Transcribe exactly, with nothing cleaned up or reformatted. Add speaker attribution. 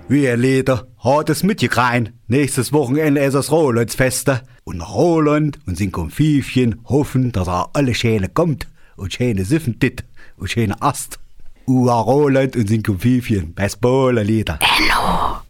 Speaker 1: Wir Lieder hat es mitgekrein. Nächstes Wochenende ist das Rolandsfeste. Und Roland und sein Konfifchen hoffen, dass er alle Schäne kommt und Schäne siffen dit und Schäne ast. Ua Roland und sein Konfifchen, Baseball Lieder.
Speaker 2: Enno.